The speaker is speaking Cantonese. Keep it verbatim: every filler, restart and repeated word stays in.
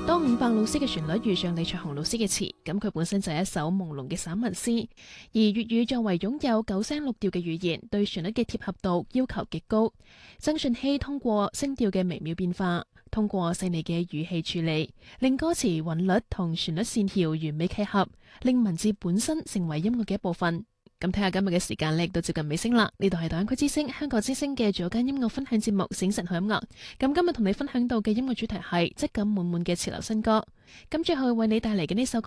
當伍佰老師嘅旋律遇上李卓雄老師嘅詞，咁佢本身就係一首朦朧嘅散文詩。而粵語作為擁有九聲六調嘅語言，對旋律嘅貼合度要求極高。曾舜晞通過聲調嘅微妙變化，通過細膩嘅語氣處理，令歌詞韻律同旋律線條完美契合，令文字本身成為音樂嘅一部分。咁睇下今日嘅時間咧，亦都接近尾聲啦。呢度係大灣區之聲香港之聲嘅早間音樂分享節目《醒神好音樂》。咁今日同你分享到嘅音樂主題係質感滿滿嘅潮流新歌。咁最後為你帶嚟嘅呢首歌